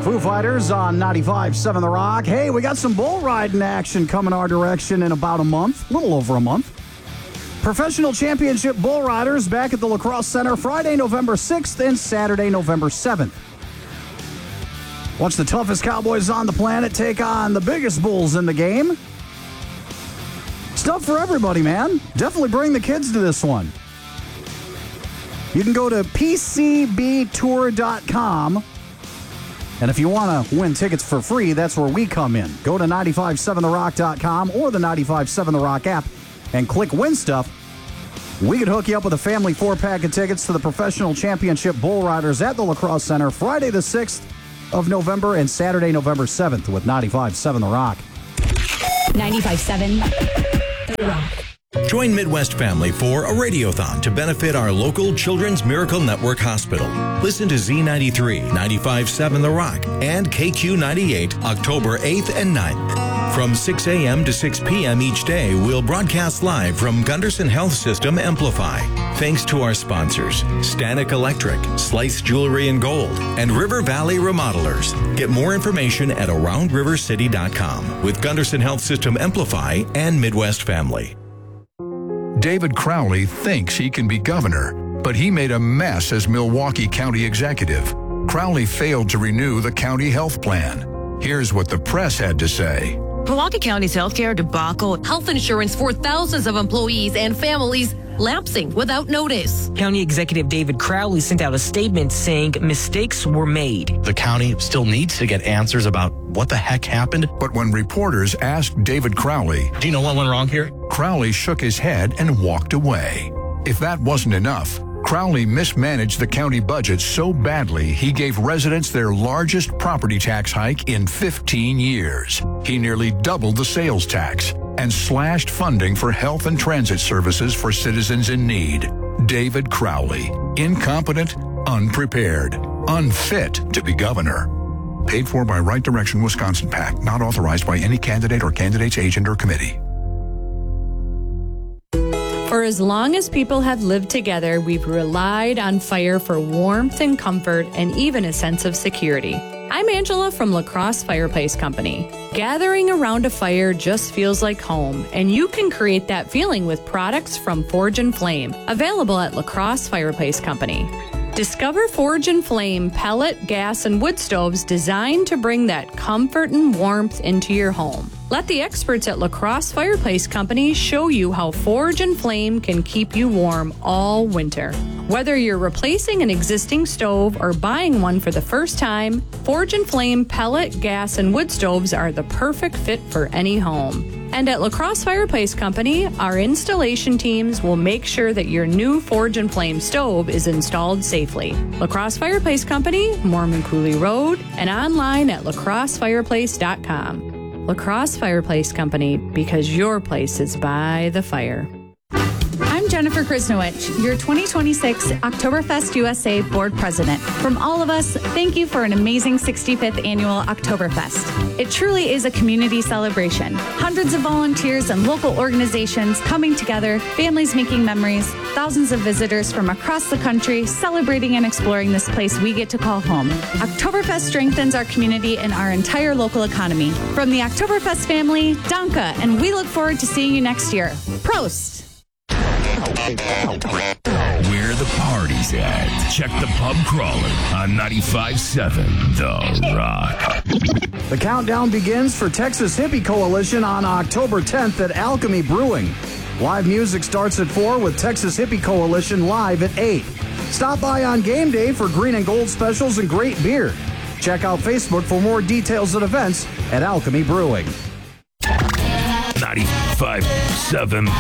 Foo Fighters on 95.7 The Rock. Hey, we got some bull riding action coming our direction in about a month, a little over a month. Professional Championship Bull Riders back at the La Crosse Center Friday, November 6th and Saturday, November 7th. Watch the toughest cowboys on the planet take on the biggest bulls in the game. Stuff for everybody, man. Definitely bring the kids to this one. You can go to pcbtour.com. And if you want to win tickets for free, that's where we come in. Go to 957therock.com or the 957 The Rock app and click Win Stuff. We could hook you up with a family 4-pack of tickets to the Professional Championship Bull Riders at the La Crosse Center Friday the 6th of November and Saturday, November 7th with 95.7 The Rock. 95.7 The Rock. Join Midwest Family for a radiothon to benefit our local Children's Miracle Network Hospital. Listen to Z93, 95.7 The Rock, and KQ98 October 8th and 9th. From 6 a.m. to 6 p.m. each day, we'll broadcast live from Gunderson Health System Amplify. Thanks to our sponsors, Stanek Electric, Slice Jewelry and Gold, and River Valley Remodelers. Get more information at AroundRiverCity.com with Gunderson Health System Amplify and Midwest Family. David Crowley thinks he can be governor, but he made a mess as Milwaukee County executive. Crowley failed to renew the county health plan. Here's what the press had to say. Milwaukee County's healthcare debacle, health insurance for thousands of employees and families lapsing without notice. County Executive David Crowley sent out a statement saying mistakes were made. The county still needs to get answers about what the heck happened. But when reporters asked David Crowley, do you know what went wrong here? Crowley shook his head and walked away. If that wasn't enough, Crowley mismanaged the county budget so badly he gave residents their largest property tax hike in 15 years. He nearly doubled the sales tax and slashed funding for health and transit services for citizens in need. David Crowley, incompetent, unprepared, unfit to be governor. Paid for by Right Direction Wisconsin PAC, not authorized by any candidate or candidate's agent or committee. For as long as people have lived together, we've relied on fire for warmth and comfort and even a sense of security. I'm Angela from La Crosse Fireplace Company. Gathering around a fire just feels like home, and you can create that feeling with products from Forge and Flame, available at La Crosse Fireplace Company. Discover Forge and Flame pellet, gas, and wood stoves designed to bring that comfort and warmth into your home. Let the experts at La Crosse Fireplace Company show you how Forge and Flame can keep you warm all winter. Whether you're replacing an existing stove or buying one for the first time, Forge and Flame pellet, gas, and wood stoves are the perfect fit for any home. And at La Crosse Fireplace Company, our installation teams will make sure that your new Forge and Flame stove is installed safely. La Crosse Fireplace Company, Mormon Cooley Road, and online at lacrossefireplace.com. La Crosse Fireplace Company, because your place is by the fire. I'm Jennifer Krisnowich, your 2026 Oktoberfest USA Board President. From all of us, thank you for an amazing 65th Annual Oktoberfest. It truly is a community celebration. Hundreds of volunteers and local organizations coming together, families making memories, thousands of visitors from across the country celebrating and exploring this place we get to call home. Oktoberfest strengthens our community and our entire local economy. From the Oktoberfest family, Danke, and we look forward to seeing you next year. Prost! Where the party's at. Check the pub crawler on 95.7 The Rock. The countdown begins for Texas Hippie Coalition on October 10th at Alchemy Brewing. Live music starts at 4 with Texas Hippie Coalition live at 8. Stop by on game day for green and gold specials and great beer. Check out Facebook for more details and events at Alchemy Brewing. 95.7